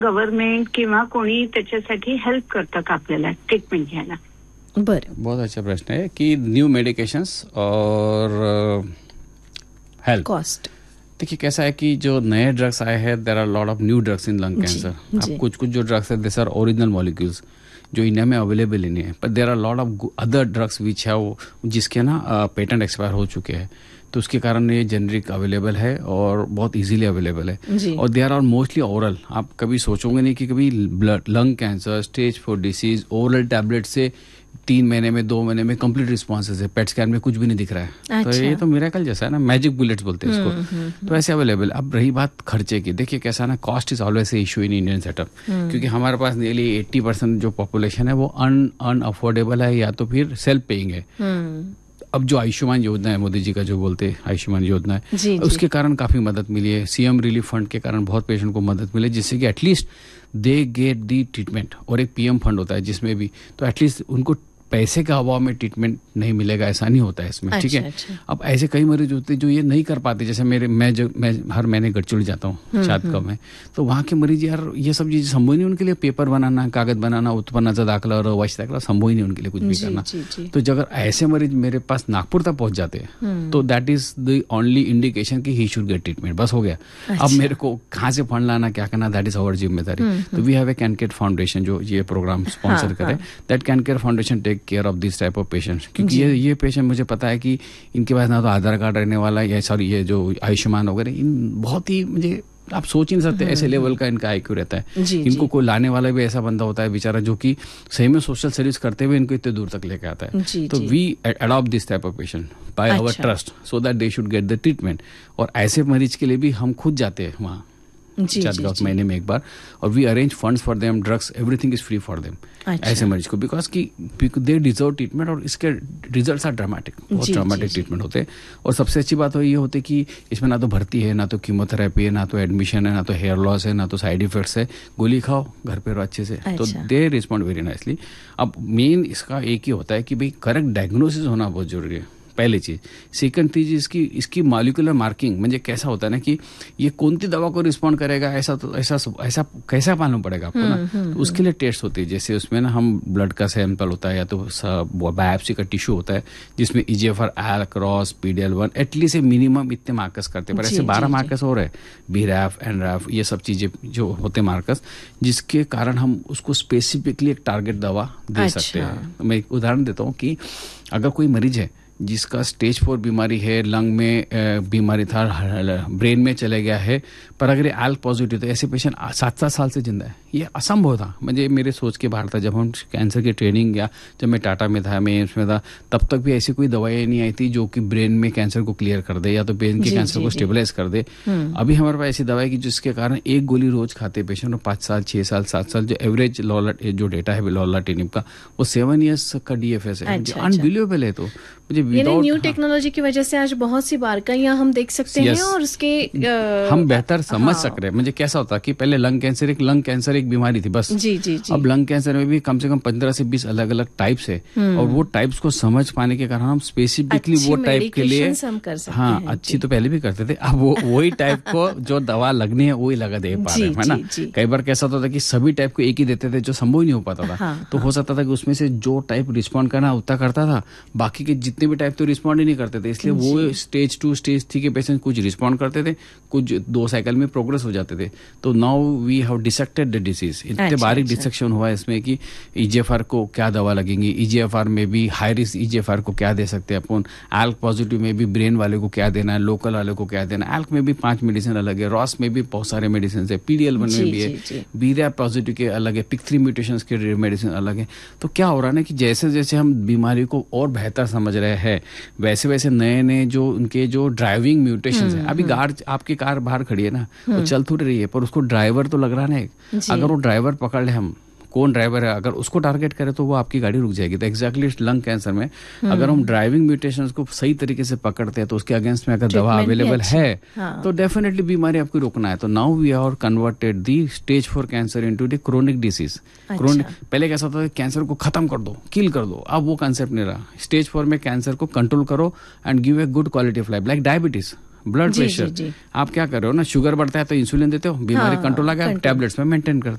Government किंवा कोणी त्याच्यासाठी हेल्प करतं का आपल्याला ट्रीटमेंट घ्यायला? बरं, बहुत अच्छा प्रश्न है कि न्यू मेडिकेशंस और हेल्प कॉस्ट। देखिए कैसा है कि जो नए ड्रग्स आए हैं, there are lot of new drugs in lung cancer. अब कुछ कुछ जो ड्रग्स है दिस आर ओरिजिनल मॉलिक्यूल्स जो इंडिया में अवेलेबल ही नहीं है, पर there are lot of other drugs which है जिसके ना पेटेंट एक्सपायर हो चुके हैं, तो उसके कारण ये जेनरिक अवेलेबल है और बहुत इजीली अवेलेबल है। और दे आर मोस्टली ओरल। आप कभी सोचोगे नहीं कि कभी lung cancer stage 4 disease oral tablet से 3 महीने में 2 महीने में कंप्लीट रिस्पॉन्सेज है, पेट स्कैन में कुछ भी नहीं दिख रहा है। अच्छा। तो ये तो मिरेकल जैसा है ना, मैजिक बुलेट्स बोलते हैं इसको। तो ऐसे अवेलेबल। अब रही बात खर्चे की, देखिए कैसा ना, cost is always a issue in Indian setup, क्योंकि हमारे पास नियरली 80% जो पॉपुलेशन है वो अनअफोर्डेबल है या तो फिर सेल्फ पेइंग है। अब जो आयुष्मान योजना है, मोदी जी का जो बोलते हैं आयुष्मान योजना है, उसके कारण काफी मदद मिली है। सीएम रिलीफ फंड के कारण बहुत पेशेंट को मदद मिली, जिससे कि at least they get the treatment. और एक पीएम फंड होता है जिसमें भी, तो एटलीस्ट उनको पैसे का अभाव में ट्रीटमेंट नहीं मिलेगा ऐसा नहीं होता है इसमें। ठीक है। अब ऐसे कई मरीज होते हैं जो ये नहीं कर पाते, जैसे मैं हर महीने गढ़चिरौली जाता हूँ छात्का में, तो वहाँ के मरीज यार ये सब चीज संभव नहीं उनके लिए, पेपर बनाना, कागज बनाना, उत्पन्नाचा दाखला और रहिवासी दाखला संभव ही नहीं उनके लिए कुछ भी करना। तो अगर ऐसे मरीज मेरे पास नागपुर तक पहुंच जाते हैं तो that is the only indication कि ही शुड गेट ट्रीटमेंट, बस हो गया। अब मेरे को कहाँ से फंड लाना, क्या करना, दैट इज आवर जिम्मेदारी। तो वी हैव ए कैनकेट फाउंडेशन जो ये प्रोग्राम स्पॉन्सर करे। That कैनकेट foundation take care of this type of patients, क्योंकि ये पेशेंट मुझे पता है कि इनके पास ना तो आधार कार्ड रहने वाला है, सॉरी ये जो आयुष्मान वगैरह, इन बहुत ही मुझे आप सोच ही नहीं सकते ऐसे लेवल का इनका आईक्यू रहता है। इनको कोई लाने वाला भी ऐसा बंदा होता है बेचारा जो कि सही में सोशल सर्विस करते हुए इनको इतने दूर तक लेके आता है। तो we adopt this type of patient by our trust so that they should get the treatment. और ऐसे मरीज के लिए भी हम खुद जाते हैं वहाँ महीने में एक बार, और we arrange funds for them, drugs everything is free for them. ऐसे मरीज को, बिकॉज की दे डिजर्व ट्रीटमेंट और इसके रिजल्ट्स आर ड्रामेटिक, बहुत ड्रामेटिक ट्रीटमेंट होते हैं। और सबसे अच्छी बात ये होती है कि इसमें ना तो भर्ती है, ना तो कीमोथेरेपी है, ना तो एडमिशन है, ना तो हेयर लॉस है, ना तो साइड इफेक्ट्स है, गोली खाओ घर पे रहो अच्छे से। तो दे रिस्पॉन्ड वेरी नाइसली। अब मेन इसका एक ही होता है कि भाई करेक्ट डायग्नोसिस होना बहुत जरूरी है, पहली चीज। सेकंड चीज इसकी मॉलिक्यूलर मार्किंग, म्हणजे कैसा होता है ना कि ये कौन सी दवा को रिस्पॉन्ड करेगा, ऐसा कैसा मालूम पड़ेगा आपको ना। तो उसके लिए टेस्ट होती है, जैसे उसमें ना हम ब्लड का सैंपल होता है या तो बायोप्सी का टिश्यू होता है जिसमें EGFR, ALK, ROS, PD-L1 at least minimum इतने मार्कर्स करते हैं, पर ऐसे 12 मार्कर्स और है, BRAF, NRAF, ये सब चीजें जो होते मार्कर्स, जिसके कारण हम उसको स्पेसिफिकली एक टारगेट दवा दे सकते हैं। मैं एक उदाहरण देता हूँ कि अगर कोई मरीज है जिसका स्टेज 4 बीमारी है, लंग में बीमारी था, ब्रेन में चले गया है, पर अगर ये ALK पॉजिटिव तो ऐसे पेशेंट 7-7 साल से जिंदा है, ये असंभव था। मुझे मेरे सोच के बाहर था। जब हम कैंसर की ट्रेनिंग या जब मैं टाटा में था, मैं एम्स में था, तब तक भी ऐसी कोई दवाई नहीं आई थी जो कि ब्रेन में कैंसर को क्लियर कर दे या तो ब्रेन के कैंसर को स्टेबलाइज कर दे। अभी हमारे पास ऐसी दवाई की जिसके कारण एक गोली रोज खाते पेशेंट, और 5 साल 6 साल 7 साल जो एवरेज जो डेटा है लॉर्लाटिनिब का, वो 7 ईयर्स का DFS है। अनबिलीवेबल है। तो मुझे न्यू टेक्नोलॉजी की वजह से आज बहुत सी बारकाइयां हम देख सकते हैं और उसके हम बेहतर समझ सक रहे हैं। मुझे कैसा होता कि पहले लंग कैंसर एक बीमारी थी बस। जी। अब लंग कैंसर में भी कम से कम 15 से 20 अलग अलग टाइप्स है, और वो टाइप्स को समझ पाने के कारण हम स्पेसिफिकली वो टाइप के लिए अच्छी तो पहले भी करते थे, अब वही टाइप को जो दवा लगनी है वही लगा दे पा रहे हैं, है ना। कई बार कैसा होता था कि सभी टाइप को एक ही देते थे जो संभव नहीं हो पाता था। तो हो सकता था कि उसमें से जो टाइप रिस्पॉन्ड करना उतना करता था, बाकी के जितने भी टाइप तो रिस्पॉन्ड ही नहीं करते थे। इसलिए वो स्टेज 2 स्टेज 3 के पेशेंट कुछ रिस्पॉन्ड करते थे, कुछ 2 साइकिल में प्रोग्रेस हो जाते थे। तो now we have dissected the disease. इतने बारीक डिसेक्शन हुआ है इसमें कि EGFR को क्या दवा लगेंगी, EGFR में भी हाई रिस्क EGFR को क्या दे सकते हैं अपन, ALK पॉजिटिव में भी ब्रेन वाले को क्या देना है, लोकल वाले को क्या देना है। ALK में भी 5 मेडिसिन अलग है, ROS में भी बहुत सारे मेडिसिन है, PD-L1 में भी है, BRAF पॉजिटिव के अलग है, PIK3 म्यूटेशंस के मेडिसिन अलग है। तो क्या हो रहा है ना कि जैसे जैसे हम बीमारी को और बेहतर समझ रहे हैं, वैसे वैसे नए जो उनके जो ड्राइविंग म्यूटेशंस है। अभी आपकी कार बाहर खड़ी है ना, वो चल थोड़ी रही है, पर उसको ड्राइवर तो लग रहा है ना। अगर वो ड्राइवर पकड़ ले, हम कौन ड्राइवर है, अगर उसको टारगेट करे तो वो आपकी गाड़ी रुक जाएगी। तो एग्जैक्टली लंग कैंसर में अगर हम ड्राइविंग म्यूटेशंस को सही तरीके से पकड़ते हैं तो उसके अगेंस्ट में अगर दवा अवेलेबल है तो डेफिनेटली बीमारी आपको रोकना है। तो now we are converted the stage 4 cancer into the chronic disease. पहले कैसा होता था, कैंसर को खत्म कर दो, किल कर दो, अब वो कंसेप्ट नहीं रहा। स्टेज 4 में कैंसर को कंट्रोल करो and give a good quality of life. Like diabetes, blood pressure, आप क्या कर रहे हो ना, शुगर बढ़ता है तो इंसुलिन देते हो, बीमारी कंट्रोल आ गया, टैबलेट्स में मेंटेन करते हो।